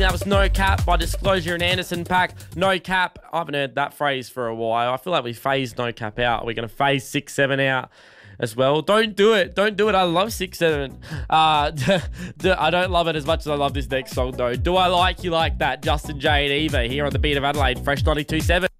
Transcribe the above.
that was No Cap by Disclosure and Anderson .Paak. No Cap. I haven't heard that phrase for a while. I feel like we phased No Cap out. We're going to phase 6-7 out as well. Don't do it. Don't do it. I love 6-7. I don't love it as much as I love this next song, though. Do I Like You Like That? Justin J and Eva here on the Beat of Adelaide. Fresh 92.7.